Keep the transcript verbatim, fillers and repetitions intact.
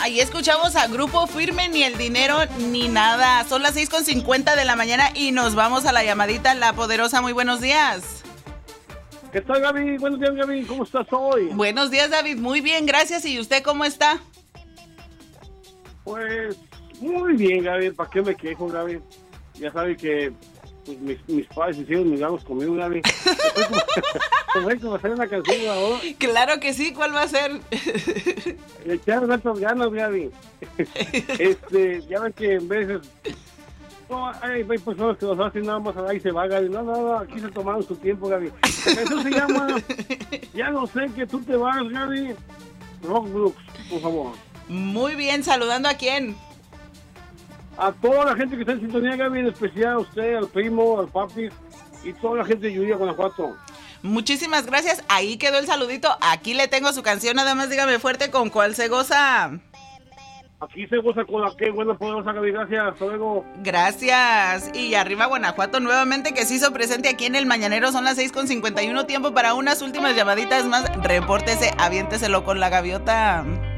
Ahí escuchamos a Grupo Firme, ni el dinero ni nada. Son las seis con cincuenta de la mañana y nos vamos a la llamadita La Poderosa. Muy buenos días. ¿Qué tal, Gaby? Buenos días, Gaby. ¿Cómo estás hoy? Buenos días, David. Muy bien, gracias. ¿Y usted cómo está? Pues muy bien, Gaby. ¿Para qué me quejo, Gaby? Ya sabes que pues, mis, mis padres hicieron milagros conmigo, Gaby. Como hay que hacer una canción ahora. Claro que sí. ¿Cuál va a ser? Le echaron tantas ganas, Gaby. Este, ya ves que en veces no, hay, hay personas que los hacen nada más ahí se va, Gaby. No, no, no, aquí se tomaron su tiempo, Gaby. Eso se llama Ya no sé que tú te vas, Gaby. Rock Brooks, por favor. Muy bien, saludando a quién. A toda la gente que está en sintonía, Gaby, en especial a usted, al primo, al papi y toda la gente de Yuriria, Guanajuato. Muchísimas gracias. Ahí quedó el saludito. Aquí le tengo su canción. Nada más dígame fuerte con cuál se goza. Aquí se goza con la que buena poderosa, Gaby. Gracias. Hasta luego. Gracias. Y arriba Guanajuato nuevamente, que se hizo presente aquí en el Mañanero. Son las seis con cincuenta y uno. Tiempo para unas últimas llamaditas más. Repórtese, aviénteselo con la gaviota.